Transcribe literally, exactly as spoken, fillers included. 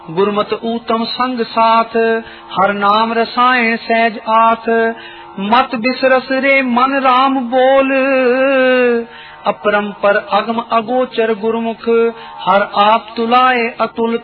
गुरमत ऊतम संग साथ, हर नाम रसायन सहज आथ। मत बिसरस रे मन राम बोल, अपरंपर अगम अगोचर गुरुमुख। हर आप तुलाए अतुल